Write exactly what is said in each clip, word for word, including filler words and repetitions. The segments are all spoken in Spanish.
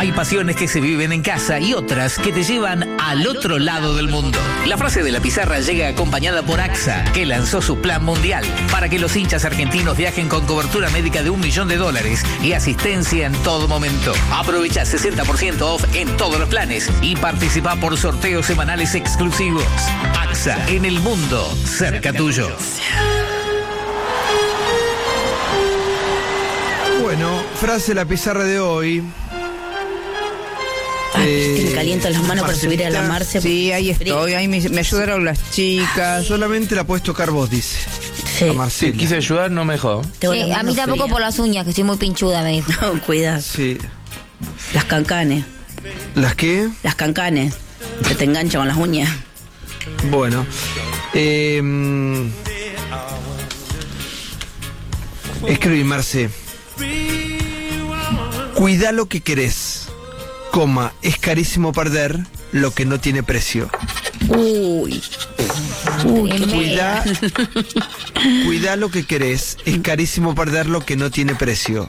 Hay pasiones que se viven en casa y otras que te llevan al otro lado del mundo. La frase de la pizarra llega acompañada por AXA, que lanzó su plan mundial para que los hinchas argentinos viajen con cobertura médica de un millón de dólares y asistencia en todo momento. Aprovecha sesenta por ciento off en todos los planes y participa por sorteos semanales exclusivos. AXA, en el mundo, cerca tuyo. Bueno, frase de la pizarra de hoy. Ay, Eh, me caliento las manos para subir a la Marce. Sí, ahí estoy, ahí me, me ayudaron las chicas. Solamente la puedes tocar vos, dice. Sí. A Sí, Marcela. quise ayudar, no me dejó. Tengo Sí, las a mí manos tampoco frías. por las uñas, que estoy muy pinchuda, me dijo. No, cuidado. Sí. Las cancanes. ¿Las qué? Las cancanes. Que te enganchan con las uñas. Bueno. Eh, escribí, Marce. Cuida lo que querés, coma, es carísimo perder lo que no tiene precio. Uy. Uy, qué Cuida, cuida lo que querés, es carísimo perder lo que no tiene precio.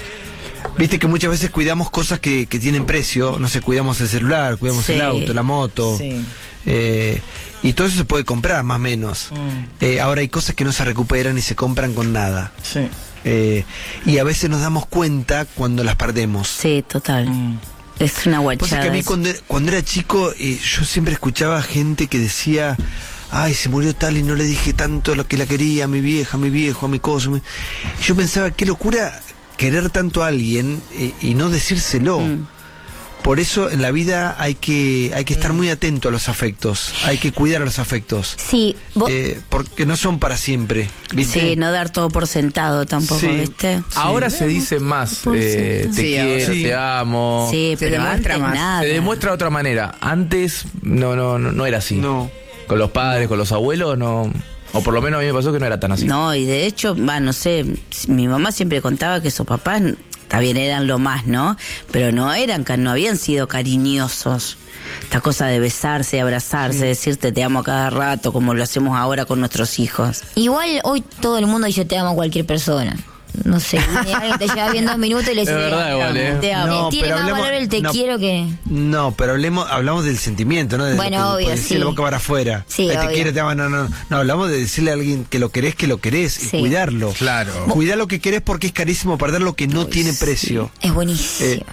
Viste que muchas veces cuidamos cosas que, que tienen precio, no sé, cuidamos el celular, cuidamos Sí. el auto, la moto, Sí. eh, y todo eso se puede comprar más o menos. Mm. Eh, ahora hay cosas que no se recuperan y se compran con nada. Sí. Eh, y a veces nos damos cuenta cuando las perdemos. Sí, total. Mm. Es una Pues es guachada. que a mí eso. cuando, cuando era chico, eh, yo siempre escuchaba gente que decía, ay, se murió tal y no le dije tanto lo que la quería, a mi vieja, a mi viejo, a mi cosa. mi-". Y yo pensaba, qué locura querer tanto a alguien eh, y no decírselo. Mm. Por eso en la vida hay que, hay que estar muy atento a los afectos, hay que cuidar a los afectos. Sí, vos, Eh, porque no son para siempre, ¿viste? Sí, no dar todo por sentado tampoco, Sí. ¿viste? Ahora se dice más, eh, te Sí, quiero, ahora sí. te amo. Sí, Se pero demuestra antes más. nada. Se demuestra de otra manera. Antes no, no, no, no era así. No. Con los padres, con los abuelos, no. O por lo menos a mí me pasó que no era tan así. No, y de hecho, va, no sé, mi mamá siempre contaba que sus papás, está bien, eran lo más, ¿no? Pero no eran, ca- no habían sido cariñosos. Esta cosa de besarse, abrazarse, decirte te amo a cada rato, como lo hacemos ahora con nuestros hijos. igual hoy todo el mundo dice te amo a cualquier persona. No sé, viene alguien, te lleva bien dos minutos y le dice Es verdad, te igual, amo, ¿eh? te amo. No, Tiene pero más hablemos- valor el te no. quiero que... No, pero hablemos, hablamos del sentimiento, ¿no? De Bueno, lo que obvio, puede decir sí. la boca para afuera. Sí, Ay, te obvio. quiere, te ama, no, no. No, hablamos de decirle a alguien que lo querés, que lo querés y Sí. cuidarlo. Claro. Cuidar lo que querés porque es carísimo perder lo que no tiene precio. Es buenísimo. Eh,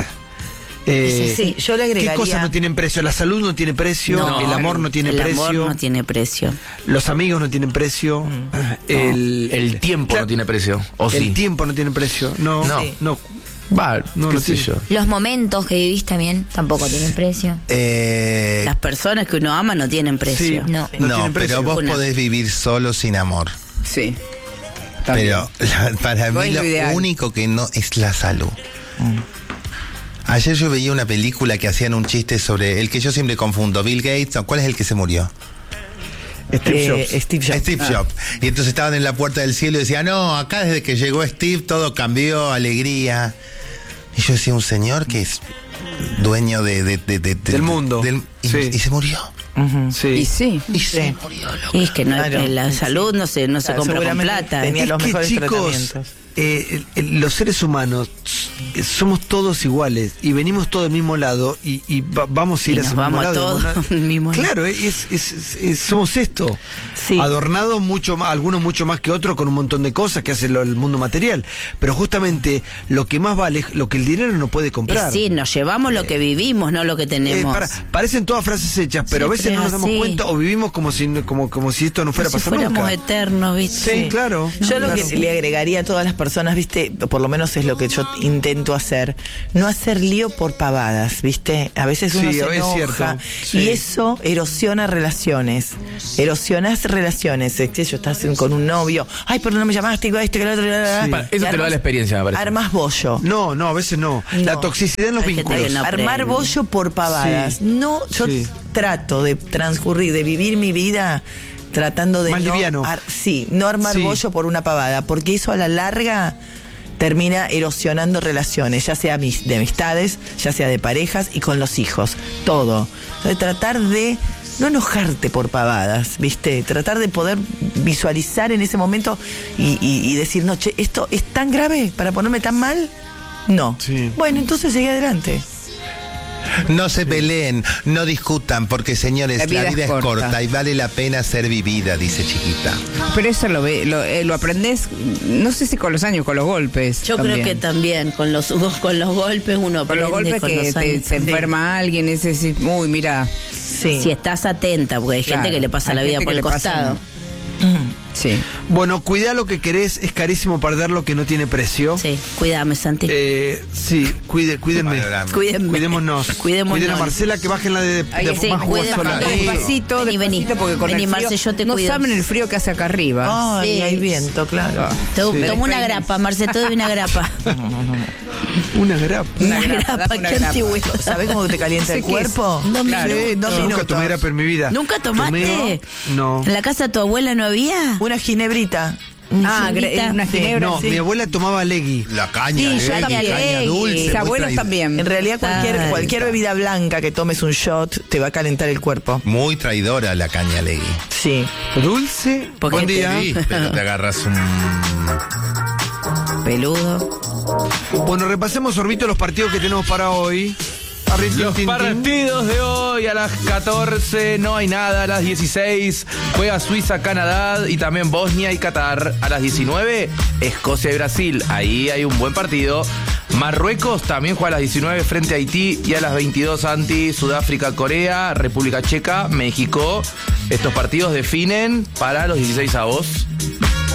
eh, Sí, yo le ¿Qué agregaría... cosas no tienen precio? La salud no tiene precio, No, el amor no tiene el precio, amor no tiene precio. los amigos no tienen precio, el, El tiempo Claro, no tiene precio. ¿O el sí? tiempo no tiene precio. No, No. no. Va, No, qué no sé tiene. yo. Los momentos que vivís también tampoco tienen precio. Eh, Las personas que uno ama no tienen precio. Sí. No. No no, tienen precio. pero vos Una. podés vivir solo sin amor. Sí. También. Pero la- para No mí es lo lo ideal. único que no es la salud. Ayer yo veía una película que hacían un chiste sobre el que yo siempre confundo, Bill Gates, ¿o ¿cuál es el que se murió? Steve Eh, Jobs. Steve Jobs. Steve Ah. Jobs. Y entonces estaban en la puerta del cielo y decían, no, acá desde que llegó Steve todo cambió, alegría. Y yo decía, un señor que es dueño de, de- de- de- de- Del mundo. del- y, Sí. y se murió. Ujú. Sí. Y sí. Y se sí. murió, loco. Y es que no Claro. es- la salud no se, no se Claro, compra con seguramente plata. tenía Es los que, mejores chicos, tratamientos. eh, el- el- los seres humanos eh, somos todos iguales y venimos todos del mismo lado y, y va- vamos a ir Y a nos ese mismo vamos lado, todos ¿no? al mismo lado. Claro, es, es- es- es- somos esto. Sí. Adornados mucho más, algunos mucho más que otros con un montón de cosas que hace lo- el mundo material. Pero justamente lo que más vale es lo que el dinero no puede Y comprar. sí, nos llevamos lo que vivimos, no lo que Eh, tenemos. para- parecen todas frases hechas, pero a Sí, veces pero no nos es damos así. cuenta o vivimos como si, como, como si esto no fuera a si pasar fuéramos nunca. eternos, ¿viste? Sí, claro. Yo lo Claro. que le agregaría a todas las personas, viste, por lo menos es lo que yo intento hacer, no hacer lío por pavadas, viste. A veces uno Sí, se es enoja cierto. Sí. y eso erosiona relaciones. Erosionas relaciones. ¿Viste? Yo estás con un novio, ay, pero no me llamaste, digo esto, que lo otro. bla, bla, bla. Para- eso Y te lo da armas- la experiencia, me parece. Armas bollo. No, no, a veces no. La No. toxicidad en los Hay gente vínculos. que no Armar aprende. bollo por pavadas. Sí. No, yo Sí. trato de transcurrir, de vivir mi vida tratando de Más no, liviano. ar- sí, no armar Sí. bollo por una pavada, porque eso a la larga termina erosionando relaciones, ya sea mis- de amistades, ya sea de parejas y con los hijos, todo. Entonces, tratar de no enojarte por pavadas, ¿viste? Tratar de poder visualizar en ese momento y, y- y decir, no, che, ¿esto es tan grave para ponerme tan mal? No. Sí. Bueno, entonces seguí adelante. No se peleen, no discutan, porque señores, La la vida vida, es es, corta. corta y vale la pena ser vivida, dice Chiquita. Pero eso lo, ve, lo, eh, lo aprendés, no sé si con los años, con los golpes. Yo también. creo que también, con los, con los golpes uno Con aprende. los golpes con que los te- años. se enferma alguien, es decir, uy, mira. Sí. Si estás atenta, porque hay Claro, gente que le pasa hay la vida gente por que el le pasa- costado. Sí. Bueno, cuidá lo que querés, es carísimo perder lo que no tiene precio. Sí, cuídame, Santi. Eh, sí, cuide, cuídenme. Valorame. Cuídenme. Cuidémonos. Cuidémonos. Cuiden a Marcela, que bajen la de, Ahí de sí, más cuiden, jugo sola. cuiden. Eh, Despacito, Vení, vení. despacito, porque con Vení, el frío, Marce, yo te no cuido. saben el frío que hace acá arriba. Ay, Sí. hay viento, claro. Te- Sí. Toma una grapa, Marce, te doy una grapa. Una grapa. Una Una grapa, grapa, dame una qué grapa. antiguo. ¿Sabés cómo te calienta Sí, el ¿qué es? cuerpo? Dos Claro. Sí, dos Nunca minutos. tomé grapa en mi vida. ¿Nunca tomaste? Tomé- No. ¿En la casa de tu abuela no había? Una ginebrita. Ah, Ginebra. una Sí. ginebra. No, sí. mi abuela tomaba legui. La caña, Sí, eh, yo la también. caña dulce. Mis muy abuelos traid- también. En realidad cualquier, Ah, cualquier bebida blanca que tomes un shot te va a calentar el cuerpo. Muy traidora la caña Legui. Sí. Dulce. Porque Buen te día. Sí, pero te agarras un... Peludo. Bueno, repasemos, Orbito, los partidos que tenemos para hoy. Arrin, tin, Los tin, tin. partidos de hoy a las catorce no hay nada, a las dieciséis juega Suiza, Canadá y también Bosnia y Qatar. A las diecinueve Escocia y Brasil, ahí hay un buen partido. Marruecos también juega a las diecinueve frente a Haití y a las veintidós anti Sudáfrica, Corea, República Checa, México. Estos partidos definen para los dieciséis avos.